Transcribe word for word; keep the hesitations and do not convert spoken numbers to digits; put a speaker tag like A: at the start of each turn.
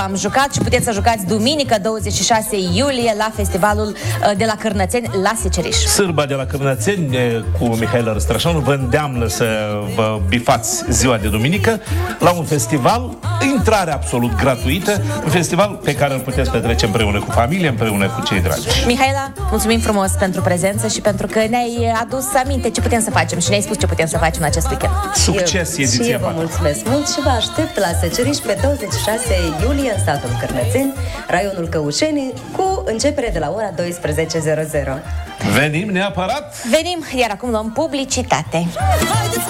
A: Am jucat și puteți să jucați duminică douăzeci și șase iulie la festivalul de la Cârnățeni la Seceriș.
B: Sârba de la Cârnățeni cu Mihaela Răstrășanu vă îndeamnă să vă bifați ziua de duminică la un festival, intrare absolut gratuită, un festival pe care îl puteți petrece împreună cu familie, împreună cu cei dragi.
A: Mihaela, mulțumim frumos pentru prezență și pentru că ne-ai adus aminte ce putem să facem și ne-ai spus ce putem să facem în acest weekend.
B: Succes ediția!
C: Și eu vă mulțumesc mult și vă aștept la Seceriș pe douăzeci și șase iulie în satul Cârnățeni, raionul Căușeni, cu începere de la ora douăsprezece.
B: Venim neapărat!
A: Venim, iar acum luăm publicitate.